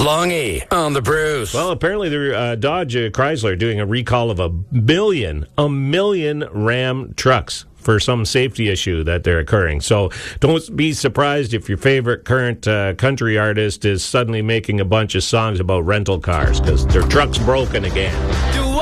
Longy on the Bruce. Well, apparently the Dodge Chrysler doing a recall of a million Ram trucks for some safety issue that they're occurring. So don't be surprised if your favorite current country artist is suddenly making a bunch of songs about rental cars because their truck's broken again.